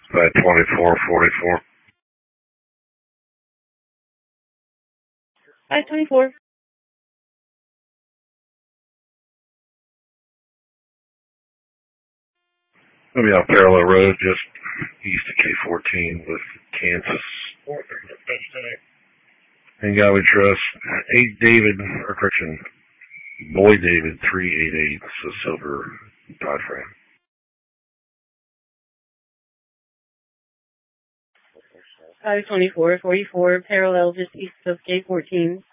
52444. 524. I'll be on Parallel Road, just east of K14 with Kansas. And God we trust. 8 David, or correction, Boy David 388, so silver Dodge Ram. 524-44, parallel just east of K14.